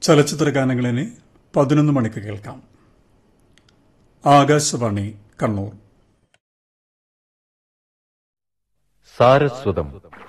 ചലച്ചിത്ര ഗാനങ്ങളിനെ 11 മണിക്ക് കേൾക്കാം. ആകാശവാണി കണ്ണൂർ. സാരസ്വതം